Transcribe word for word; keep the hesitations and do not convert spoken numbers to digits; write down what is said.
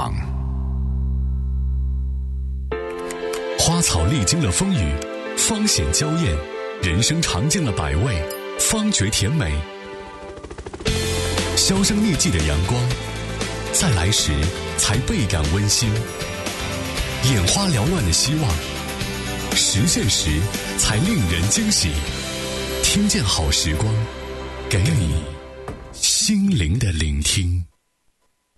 场。花草历经了风雨，方显娇艳；人生尝尽了百味，方觉甜美。销声匿迹的阳光，在来时才倍感温馨；眼花缭乱的希望，实现时才令人惊喜。听见好时光，给你心灵的聆听。